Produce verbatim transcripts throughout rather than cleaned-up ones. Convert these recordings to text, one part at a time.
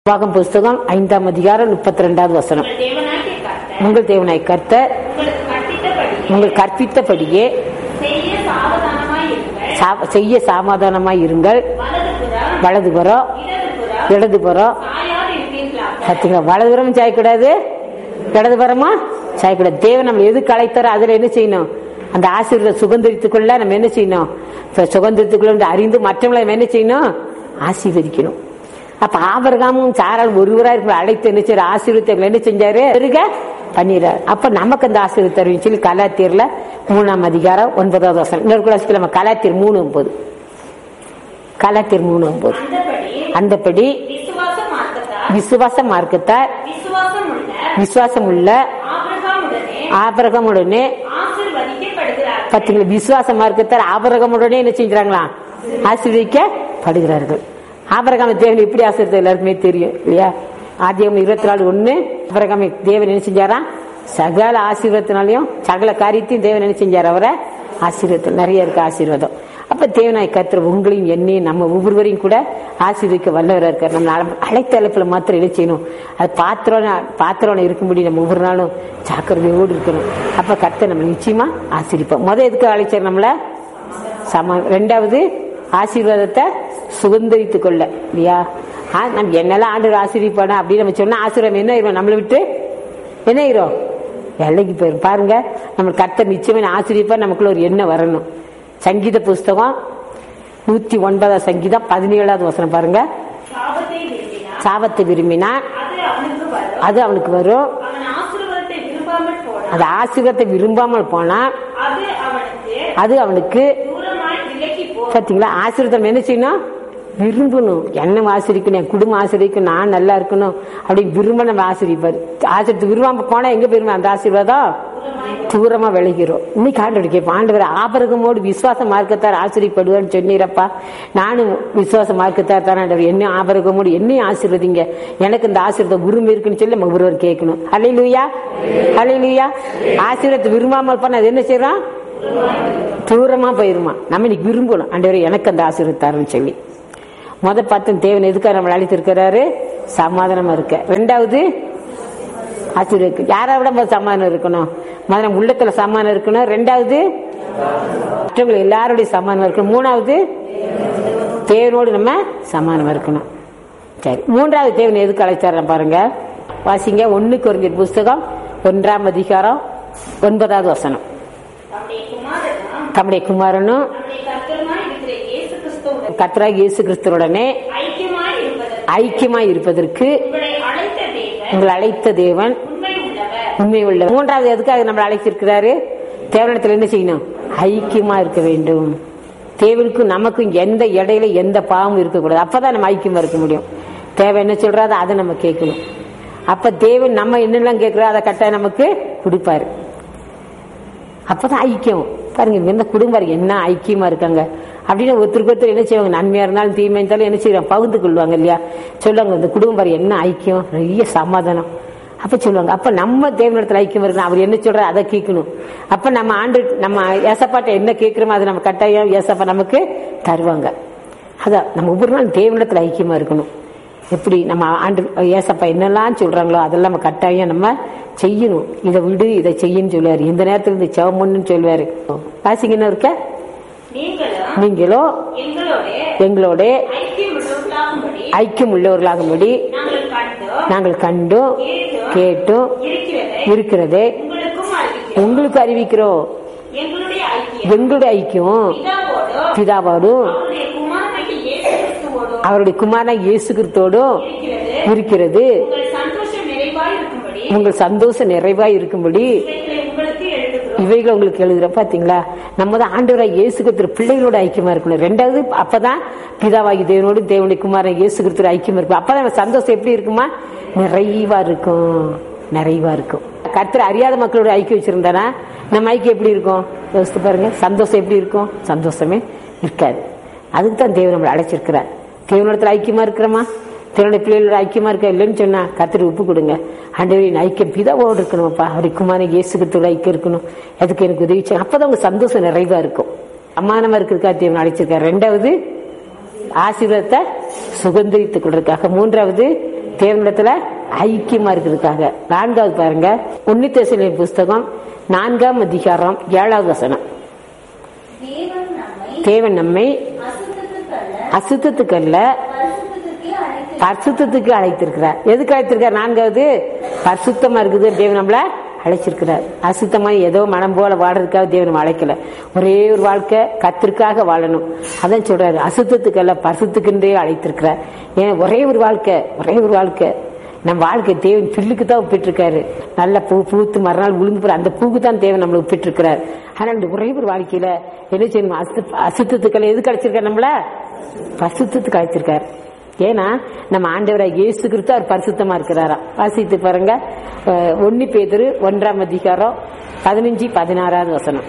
உபாகம் புஸ்தகம் ஐந்தாம் அதிகாரம் முப்பத்தி ரெண்டாவது வசனம். உங்கள் தேவனாய் கர்த்தர் உங்கள் கற்பித்தபடியே செய்ய சாமாதானமாய் இருங்கள். வலதுபுறம் இடதுபுறம் பார்த்தீங்களா, வலதுபுறம் சாயக்கூடாது, இடதுபுறமா சாயக்கூடாது. தேவன் நம்ம எதுக்கு அழைத்தாரோ அதுல என்ன செய்யணும், அந்த ஆசீர்வாதத்தை சுதந்திரித்துக்குள்ள நம்ம என்ன செய்யணும், சுதந்திரத்துக்குள்ள அறிந்து மற்றவங்களை நம்ம என்ன செய்யணும், ஆசீர்வதிக்கணும். அப்ப ஆபிரகாமும் சாரால் ஒருவரா இருக்க அழைத்து என்ன செய்ய ஆசீர்வாதத்தை என்ன செஞ்சாரு, பண்ணிடுறாரு. அப்ப நமக்கு அந்த ஆசீர்வாதம் சொல்லி கலாத்தியர்ல மூணாம் அதிகாரம் ஒன்பதாவது வசனம். இன்னொரு கூட நம்ம கலாத்தியர் மூணு ஒன்பது கலாத்தியர் மூணு ஒன்பது அந்தபடி விசுவாச மார்க்கத்தார் விசுவாசம் உள்ள ஆபிரகாமுடனே பத்தீங்களா, விசுவாச மார்க்கத்தார் ஆபிரகாமுடனே என்ன செஞ்சாங்களா, ஆசீர்வதிக்கப்படுகிறார்கள். ஆபிரகாம் தேவன் எப்படி ஆசீர்வாதம் எல்லாருக்குமே தெரியும் இல்லையா. ஆதியாகமம் இருபத்தி நாலு ஒண்ணு ஆபிரகாம் தேவன் என்ன செஞ்சாரா, சகல ஆசீர்வாதத்தினாலையும் சகல காரியத்தையும் தேவன் என்ன செஞ்சார், அவரை ஆசீர்வாதம் நிறைய இருக்கு ஆசீர்வாதம். அப்ப தேவனாய் கர்த்தர் உங்களையும் என்னையும் நம்ம ஒவ்வொருவரையும் கூட ஆசீர்வதிக்க வல்லவராக இருக்கார். நம்ம அழைத்த அழைப்புல மாத்திரம் என்ன செய்யணும், அது பாத்திரம் பாத்திரம் இருக்கும்படி நம்ம ஒவ்வொரு நாளும் ஜாக்கிரதையோடு இருக்கணும். அப்ப கர்த்தர் நம்ம நிச்சயமா ஆசீர்விப்போம். முதல் எதுக்கு அழைச்சார் நம்மள சம, ரெண்டாவது ஆசீர்வாதத்தை சுதந்திரித்துக் கொள்ள இல்லையா. நம்ம என்னெல்லாம் ஆண்டு ஆசீர்வாதம் அப்படின்னு நம்ம சொன்னா ஆசீர்வாதம் என்ன ஆயிரும், நம்மளை விட்டு என்ன ஆயிரும், எல்லைக்கு போயிரும். பாருங்க, நம்ம கர்த்தர் நிச்சயமா ஆசீர்வதிப்பா நமக்குள்ள ஒரு எண்ணம் வரணும். சங்கீத புஸ்தகம் நூத்தி ஒன்பதாம் சங்கீதம் பதினேழாவது வசனம் பாருங்க. சாபத்தை விரும்பினான் அது அவனுக்கு வரும், அது ஆசீர்வாதத்தை விரும்பாமல் போனா அது அவனுக்கு பாத்தீங்களா. ஆசீர்வாதம் என்ன செய்யணும், விரும்பணும். என்ன ஆசிரிக்கணும், என் குடும்பம் ஆசிரியக்கும், நான் நல்லா இருக்கணும் அப்படி விரும்ப நம்ம ஆசிரிப்பாரு. ஆசிரியத்து விரும்பாம போனா எங்க போயிருமா அந்த ஆசீர்வாதம், தூரமா விளைகிறோம். இன்னைக்கு ஆண்டு கேட்போம், ஆண்டு ஆபரகமோடு விசுவாச மார்க்கத்தார் ஆசிரியப்படுவான்னு சொன்னீரப்பா, நானும் விசுவாச மார்க்கத்தார் தானே, என்ன ஆபரகமோடு என்னையும் ஆசீர்வதிங்க, எனக்கு இந்த ஆசீர்வாதம் உரிமை இருக்குன்னு சொல்லி நம்ம ஒருவர் கேட்கணும். ஹல்லேலூயா ஹல்லேலூயா. ஆசீர்வாதத்தை விரும்பாமல் போனா அது என்ன செய்யறோம், தூரமா போயிருமா. நம்ம இன்னைக்கு விரும்பணும், ஆண்டவரே எனக்கு அந்த ஆசீர்வாதம் சொல்லி. முத பார்த்து தேவன் எதுக்காக நம்ம அழைத்திருக்கிறாரு, சமாதானமா இருக்க. ரெண்டாவது ஆசீர்வாதம். யாரை விட சமாதானம் இருக்கணும், முதல்ல உள்ளத்துல சமாதானம் இருக்கணும். ரெண்டாவது மற்றவங்க எல்லாருடைய சமாதானம் இருக்கணும். மூணாவது தேவனோடு நம்ம சமாதானமா இருக்கணும். சரி, மூன்றாவது தேவன் எதுக்கு அழைச்சாரு பாருங்க, வாசிங்க. ஒன்னு கொரிந்தியர் புஸ்தகம் ஒன்றாம் அதிகாரம் ஒன்பதாவது வசனம். தம்முடைய குமாரனும் கர்த்தராகிய இயேசு கிறிஸ்துவுடனே ஐக்கியமாய் இருப்பதற்கு உங்களை அழைத்த தேவன் உண்மை உள்ள. மூன்றாவது எதுக்காக நம்மளை அழைச்சிருக்கிறாரு, தேவனிடத்தில் என்ன செய்யணும், ஐக்கியமா இருக்க வேண்டும். தேவனுக்கும் நமக்கும் எந்த இடையில எந்த பாவமும் இருக்கக்கூடாது. அப்பதான் நம்ம ஐக்கியமா இருக்க முடியும். தேவை என்ன சொல்றாரு அதை நம்ம கேட்கணும். அப்ப தேவன் நம்ம என்னெல்லாம் கேட்கிறோம் அதை கட்டாயம் நமக்கு கொடுப்பாரு. அப்பதான் ஐக்கியம். பாருங்க, இந்த குடும்பம் என்ன ஐக்கியமா இருக்காங்க அப்படின்னு ஒருத்தருக்கு ஒருத்தர் என்ன செய்வாங்க, நன்மையா இருந்தாலும் தீமையா இருந்தாலும் என்ன செய்வாங்க, பகிர்ந்து கொள்வாங்க இல்லையா. சொல்லுவாங்க இந்த குடும்பம் என்ன ஐக்கியம், நிறைய சமாதானம். அப்ப சொல்லுவாங்க, அப்ப நம்ம தேவனிடத்துல ஐக்கியம் இருக்கணும். அவர் என்ன சொல்ற அதை கேட்கணும். அப்ப நம்ம ஆண்டு நம்ம ஏசப்பாட்ட என்ன கேட்கிறோமோ அது நம்ம கட்டாயம் ஏசப்பா நமக்கு தருவாங்க. அதான் நம்ம ஒவ்வொரு நாள் தேவனிடத்துல ஐக்கியமா இருக்கணும். எப்படி நம்ம ஆண்டு ஏசப்பா என்னெல்லாம் சொல்றாங்களோ அதெல்லாம் நம்ம கட்டாயம் நம்ம செய்யணும். இதை விடு இதை செய்யன்னு சொல்லுவாரு. இந்த நேரத்துல இந்த செவமுன்னு சொல்லுவாரு. வாசிங்கன்னு இருக்க, நீங்களோ எங்களோட ஐக்கியம் உள்ளவர்களாகும்படி நாங்கள் கண்டும் கேட்டும் இருக்கிறதே உங்களுக்கு அறிவிக்கிறோம். எங்களுடைய ஐக்கியம் பிதாவோடும் அவருடைய குமாரன் இயேசு கிறிஸ்துவோடும் இருக்கிறது. உங்கள் சந்தோஷம் நிறைவாய் இருக்கும்படி இவைகளை உங்களுக்கு எழுதுற. பாத்தீங்களா, நம்ம தான் ஆண்டவராய் இயேசு கிறிஸ்து பிள்ளைகளோட ஐக்கியமா இருக்கணும். ரெண்டாவது அப்பதான் பிதாவாகி தேவனோடு தேவனுடைய குமாரன் இயேசு கிறிஸ்து ஐக்கியமா இருக்கும். அப்பதான் சந்தோஷம் எப்படி இருக்குமா, நிறைவா இருக்கும், நிறைவா இருக்கும். கர்த்தரை அறியாத மக்களோட ஐக்கியம் வச்சிருந்தானா நம்ம ஐக்கியம் எப்படி இருக்கும் யோசித்து பாருங்க. சந்தோஷம் எப்படி இருக்கும், சந்தோஷமே இருக்காது. அதுக்கு தான் தேவன் நம்மளை அழைச்சிருக்கிறார். தேவனிடத்துல ஐக்கியமா இருக்கிறோமா, தேவனுடைய பிள்ளைகளோட ஐக்கியமா இருக்க இல்லைன்னு சொன்னா கர்த்தரை ஒப்பு கொடுங்க. ஆண்டவரின் ஐக்கியம் பிதாவோடு இருக்கணும்ப்பா, அவருடைய குமாரன் இயேசு கிறிஸ்துவோட ஐக்கியம் இருக்கணும். அதுக்கு எனக்கு உதவி செய்யும். அப்பதான் உங்க சந்தோஷம் நிறைவா இருக்கும். அம்மானமா இருக்கிறதுக்காக தேவன் அழைச்சிருக்காரு. ரெண்டாவது ஆசீர்வாதத்தை சுதந்திரித்துக் கொள்றதுக்காக. மூன்றாவது தேவனிடத்துல ஐக்கியமா இருக்கிறதுக்காக. நான்காவது பாருங்க, ஒன்னு தெசலோனிக்கேயர் புஸ்தகம் நான்காம் அதிகாரம் ஏழாவது வசனம். தேவன் நம்மை அசுத்தத்துக்கு அல்ல பரிசுத்தத்துக்கு அழைத்திருக்கிறார். எதுக்கு அழைத்திருக்கார்? நான்காவது பரிசுத்தமா இருக்குது தேவன் நம்மள அழைச்சிருக்கிறார். அசுத்தமா ஏதோ மனம் போல வாடுறதுக்காக தேவன் நம்ம அழைக்கல. ஒரே ஒரு வாழ்க்கை கத்திற்காக வாழணும். அதான் சொல்றாரு, அசுத்தத்துக்கு அல்ல பரிசுத்துக்குன்றே அழைத்திருக்கிறார். ஏன்னா ஒரே ஒரு வாழ்க்கை ஒரே ஒரு வாழ்க்கை நம்ம வாழ்க்கை தேவன் பில்லுக்கு தான் ஒப்பிட்டிருக்காரு. நல்ல பூ பூத்து மறுநாள் விழுந்து போற அந்த பூக்கு தான் தேவன் நம்மளை ஒப்பிட்டிருக்கிறார். ஆனா இந்த ஒரே ஒரு வாழ்க்கையில என்ன செய்யணும்? அசுத்தத்துக்கள் எது கிடைச்சிருக்காரு? நம்மள பரிசுத்தத்துக்கு அழைச்சிருக்காரு. ஏன்னா நம்ம ஆண்டவராக இயேசு கிறிஸ்து அவர் பரிசுத்தமா இருக்கிறாரா. வாசித்து பாருங்க, ஒன்னு பேதுரு ஒன்றாம் அதிகாரம் பதினஞ்சு பதினாறாவது வசனம்.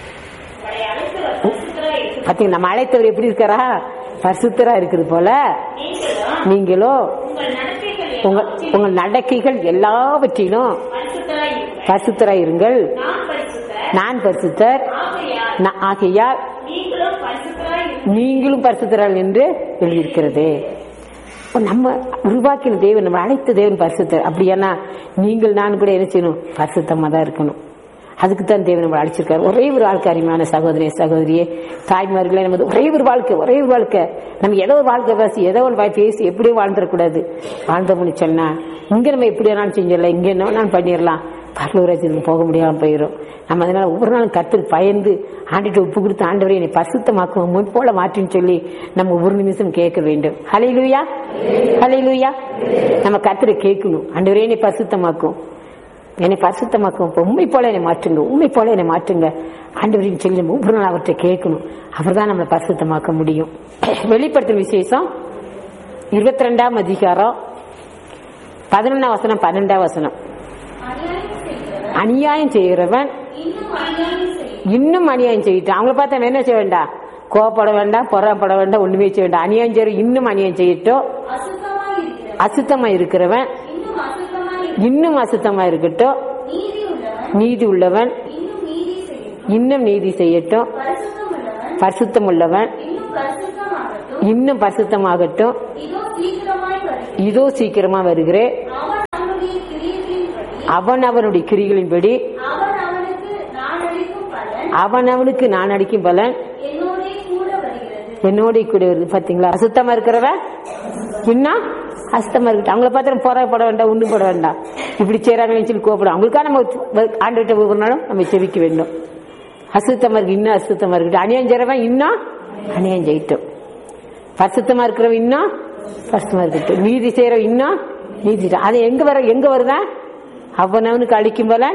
பாத்தீங்க, நம்ம அழைத்தவர் எப்படி இருக்காரா? பரிசுத்தரா இருக்குது போல நீங்களும் உங்கள் நடக்கைகள் எல்லாவற்றிலும் பரிசுத்தராய் இருங்கள். நான் பரிசுத்தர் ஆகையால் நீங்களும் பரிசுத்தரால் என்று எழுதியிருக்கிறது. நம்ம உருவாக்கின தேவன், நம்ம அழைத்த தேவன் பரிசுத்தர். அப்படியானா நீங்கள் நான் கூட என்ன செய்யணும்? பரிசுத்தமா தான் இருக்கணும். அதுக்குத்தான் தேவன் நம்ம அழைச்சிருக்காரு. ஒரே ஒரு வாழ்க்கை. அருமையான சகோதரிய சகோதரியே, தாய்மார்களே, நம்ம ஒரே ஒரு வாழ்க்கை ஒரே ஒரு வாழ்க்கை. நம்ம ஏதோ ஒரு வாழ்க்கை பேசி ஏதோ ஒரு பேசி எப்படியோ வாழ்ந்துடக்கூடாது. வாழ்ந்தோம்னு சொன்னா இங்க நம்ம எப்படி வேணாலும் செஞ்சிடலாம், இங்க என்ன வேணாலும் பண்ணிடலாம், பரலோகத்துக்கு போக முடியாம போயிடும். நம்ம அதனால ஒவ்வொரு நாளும் கர்த்தருக்கு பயந்து ஆண்டிட்டு ஒப்பு கொடுத்து, ஆண்டவரை என்னை பரிசுத்தமாக்குவோம் முன் போல மாற்றின்னு சொல்லி நம்ம ஒரு நிமிஷம் கேட்க வேண்டும். ஹல்லேலூயா, ஹல்லேலூயா. நம்ம கர்த்தரை கேட்கணும், ஆண்டவரே என்னை பரிசுத்தமாக்கும், என்னை பரிசுத்தமாக்கும், உண்மை போல என்னை மாற்றுங்க, உண்மை போல என்னை மாற்றுங்க ஆண்டவரின் சொல்லி நம்ம ஒவ்வொரு நாள் அவர்கிட்ட கேட்கணும். அவர் தான் நம்மளை பரிசுத்தமாக்க முடியும். வெளிப்படுத்தும் விசேஷம் இருபத்தி ரெண்டாம் அதிகாரம் பதினொன்னாம் வசனம் பன்னெண்டாம் வசனம். அநியாயம் செய்கிறவன் இன்னும் அநியாயம் செய்யிட்டான். அவங்கள பார்த்தா என்ன செய்ய வேண்டாம்? கோவப்பட வேண்டாம், பொறாப்பட வேண்டாம், ஒண்ணுமே செய்ய வேண்டாம். அநியாயம் செய்ய இன்னும் அநியாயம் செய்யட்டும். அசுத்தமா இருக்கிறவன் இன்னும் அசுத்தமா இருக்கட்டும். நீதி உள்ளவன் இன்னும் நீதி செய்யட்டும். பரிசுத்தம் உள்ளவன் இன்னும் பரிசுத்தமாகட்டும். இதோ சீக்கிரமா வருகிறேன். அவன் அவனுடைய கிரிகளின்படி அவன் அவனுக்கு நான் அளிக்கும் பலன் என்னோட கூட வருது. பாத்தீங்களா? அசுத்தமா இருக்கிறவன் இன்னும் அசுத்தமா இருக்கு. அவங்கள பார்த்து போராட வேண்டாம், ஒண்ணும் போட வேண்டாம். இப்படி செய்யறாங்கன்னு சொல்லி கோப்படும். அவங்களுக்காக நம்ம ஆண்டுகிட்ட ஒவ்வொரு நாளும் நம்ம செவிக்க வேண்டும். அசுத்தமா இருக்கு இன்னும் அசுத்தமா இருக்கு. அநியாயம் செய்யறவன் இன்னும் அநியாயம் செய்யட்டும். பரிசுத்தமா இருக்கிறவன் இன்னும் பரிசுத்தமா இருக்கட்டும். நீதி செய்யறவன் இன்னும் நீதி. அது எங்க வர எங்க வருதா? அவன் அவனுக்கு அளிக்கும் போல